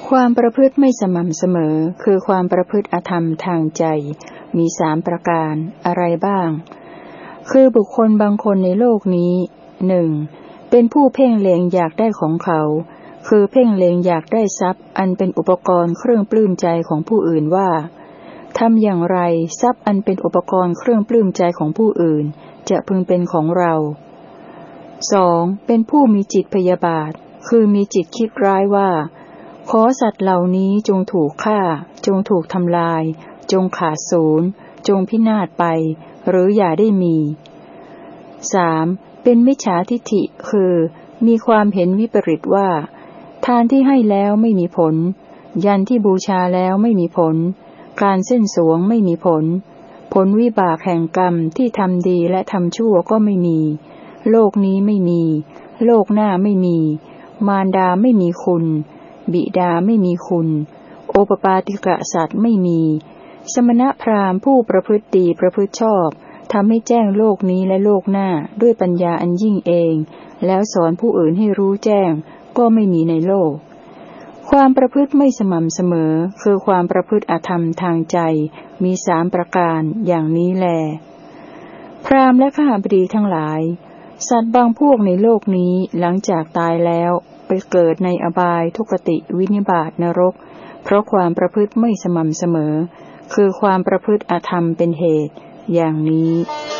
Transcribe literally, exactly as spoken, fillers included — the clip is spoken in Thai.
ความประพฤติไม่สม่ำเสมอคือความประพฤติอธรรมทางใจมีสามประการอะไรบ้างคือบุคคลบางคนในโลกนี้หนึ่งเป็นผู้เพ่งเล็งอยากได้ของเขาคือเพ่งเล็งอยากได้ทรัพย์อันเป็นอุปกรณ์เครื่องปลื้มใจของผู้อื่นว่าทำอย่างไรทรัพย์อันเป็นอุปกรณ์เครื่องปลื้มใจของผู้อื่นจะพึงเป็นของเราสองเป็นผู้มีจิตพยาบาทคือมีจิตคิดร้ายว่าขอสัตว์เหล่านี้จงถูกฆ่าจงถูกทำลายจงขาดสูญจงพินาศไปหรืออย่าได้มีสามเป็นมิจฉาทิฏฐิคือมีความเห็นวิปริตว่าทานที่ให้แล้วไม่มีผลยันที่บูชาแล้วไม่มีผลการเส้นสวงไม่มีผลผลวิบากแห่งกรรมที่ทำดีและทำชั่วก็ไม่มีโลกนี้ไม่มีโลกหน้าไม่มีมารดาไม่มีคุณบิดาไม่มีคุณโอปปาติกะสัตว์ไม่มีสมณพราหมณ์ผู้ประพฤติดีประพฤติชอบทำให้แจ้งโลกนี้และโลกหน้าด้วยปัญญาอันยิ่งเองแล้วสอนผู้อื่นให้รู้แจ้งก็ไม่มีในโลกความประพฤติไม่สม่ำเสมอคือความประพฤติอธรรมทางใจมีสามประการอย่างนี้แลพราหมณ์และข้าบดีทั้งหลายสัตว์บางพวกในโลกนี้หลังจากตายแล้วไปเกิดในอบายทุกติวินิบาตนรกเพราะความประพฤติไม่สม่ำเสมอคือความประพฤติอธรรมเป็นเหตุอย่างนี้